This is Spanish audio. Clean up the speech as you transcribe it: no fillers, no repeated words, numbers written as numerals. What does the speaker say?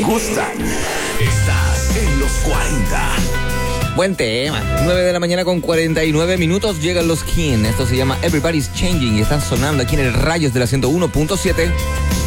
gustan. Estás en los 40. Buen tema. 9 de la mañana con 49 minutos. Llegan los King. Esto se llama Everybody's Changing y están sonando aquí en el Rayos de la 101.7.